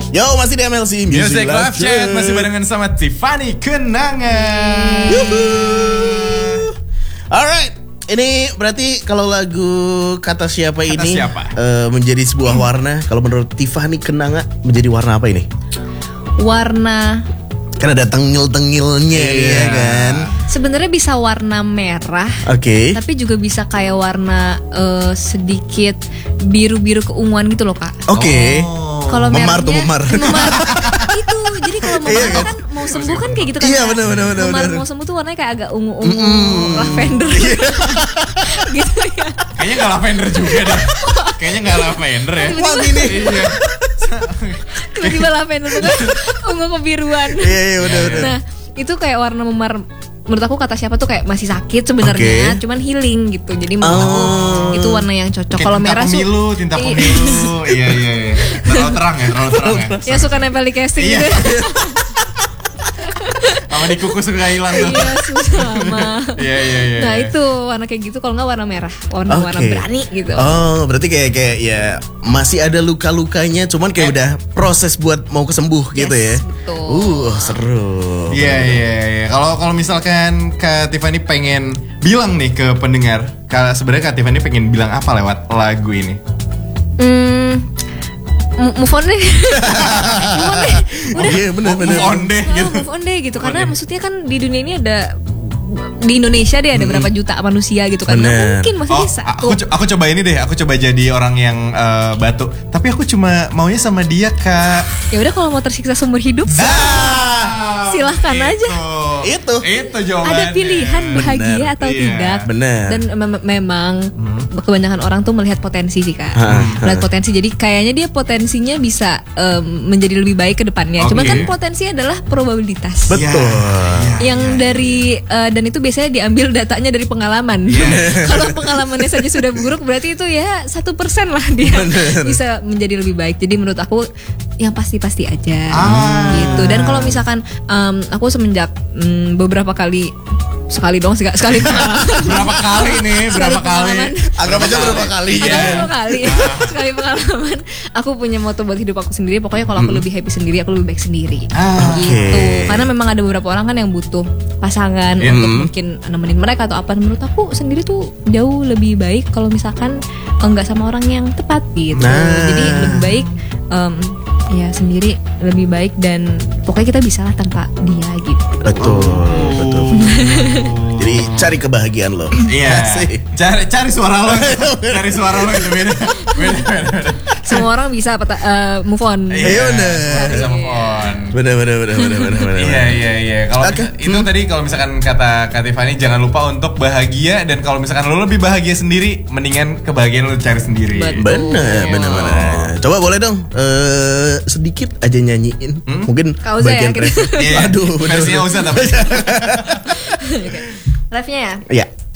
Yo, masih di MLC Music Live Chat, masih barengan sama Tiffany Kenangan. Alright, ini berarti kalau lagu Kata Siapa Kata ini Siapa? Menjadi sebuah warna. Kalau menurut Tiffany Kenangan menjadi warna apa ini? Warna Kan ada tengil-tengilnya ya kan. sebenarnya bisa warna merah, Oke. tapi juga bisa kayak warna sedikit biru-biru keunguan gitu loh Kak. Oke. Kalau Memar tuh, merahnya- memar. Itu jadi kalau memar Iya, kan mau sembuh kan kayak gitu kan. Iya, Kak. benar. Memar mau sembuh tuh warnanya kayak agak ungu-ungu, lavender. Gitu ya. Kayaknya gak lavender juga deh. Kayaknya gak lavender ya. Wah gini. Iya. Tiba-tiba lavender tuh kan ungu kebiruan. Iya, benar. Nah, itu kayak warna memar. Menurut aku Kata Siapa tuh kayak masih sakit sebenarnya, cuman healing gitu. Jadi menurut aku itu warna yang cocok. Kayak Kalau tinta merah pemilu, tinta pemilu. Iya. Terlalu terang ya. yang suka nempel di casing Iya. gitu. Sama di kuku suka hilang tuh. Iya, sama. Iya. Nah, itu warna kayak gitu kalau nggak warna merah, warna Oke. berani gitu. Oh, berarti kayak ya masih ada luka-lukanya, cuman kayak udah proses buat mau kesembuh gitu ya. Betul. Seru. Iya. Kalau misalkan Kak Tiffany pengen bilang nih ke pendengar, sebenarnya Kak Tiffany pengen bilang apa lewat lagu ini? Move on deh. Udah. Iya, benar. Move on deh gitu. Move on deh gitu. Karena maksudnya kan di dunia ini ada, di Indonesia deh ada berapa juta manusia gitu kan. Nggak Bener. mungkin masih bisa. Aku coba ini deh. Aku coba jadi orang yang batu. Tapi aku cuma maunya sama dia, Kak. Ya udah, kalau mau tersiksa seumur hidup silahkan aja. Itu jawabannya. Ada pilihan bahagia Bener. atau Iya. tidak. Bener. Dan memang kebanyakan orang tuh melihat potensi sih Kak. Melihat potensi. Jadi kayaknya dia potensinya bisa menjadi lebih baik ke depannya. Oke. Cuman kan potensi adalah probabilitas. Betul. Yang dari dan itu biasanya diambil datanya dari pengalaman. Kalau pengalamannya saja sudah buruk, berarti itu ya 1% lah dia bisa menjadi lebih baik. Jadi menurut aku yang pasti-pasti aja gitu. Dan kalau misalkan aku semenjak beberapa kali, sekali pengalaman. Berapa kali nih? Berapa kali? Anggap aja berapa kali ya. Sekali pengalaman. Aku punya moto buat hidup aku sendiri. Pokoknya kalau aku lebih happy sendiri, aku lebih baik sendiri. Gitu. Karena memang ada beberapa orang kan yang butuh pasangan untuk mungkin nemenin mereka atau apa. Menurut aku sendiri tuh jauh lebih baik kalau misalkan enggak sama orang yang tepat gitu. Jadi lebih baik ya sendiri lebih baik, dan pokoknya kita bisa lah tanpa dia gitu. Betul. Jadi cari kebahagiaan lo. Iya. Asik. Cari suara lo. Cari suara lo itu beda. Semua orang bisa move on. Iya, bener. Bisa move on. Bener. Iya. Kalau itu tadi kalau misalkan kata Kak Tiffany, jangan lupa untuk bahagia, dan kalau misalkan lo lebih bahagia sendiri, mendingan kebahagiaan lo cari sendiri. Bener. Coba boleh dong sedikit aja nyanyiin. Mungkin Kak Uza bagian ya, gitu. refnya. Aduh, bener. Versinya Uza tapi. Live-nya ya. Iya.